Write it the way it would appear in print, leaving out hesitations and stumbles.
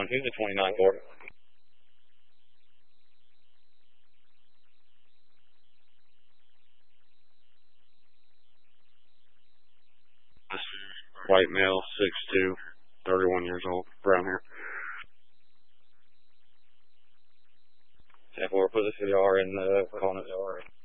Who's the 29 Ford? White male, 6'2", 31 years old, brown hair. 10-4, put the CR in the Conus.